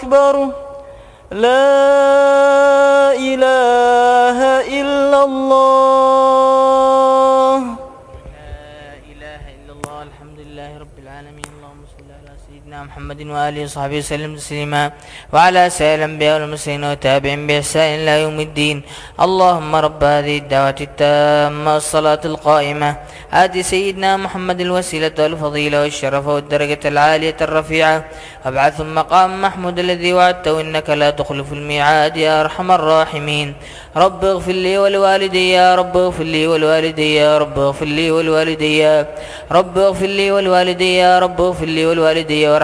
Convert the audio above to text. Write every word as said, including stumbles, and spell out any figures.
أكبر. لا إله إلا الله. لا إله إلا الله. الحمد لله رب العالمين. اللهم صل على سيدنا محمد وآله وصحبه وسلم تسليما، وعلى سائر الأنبياء والمرسلين والتابعين بإحسان إلى يوم الدين. اللهم رب هذه الدعوة التامة والصلاة القائمة آت سيدنا محمد الوسيلة والفضيلة والشرف والدرجة العالية الرفيعة، وابعث مقام محمود الذي وعدته إنك لا تخلف الميعاد يا أرحم الراحمين. رب اغفر لي ولوالدي يا رب اغفر لي ولوالدي يا رب اغفر لي ولوالدي يا رب اغفر لي ولوالدي يا رب اغفر لي ولوالدي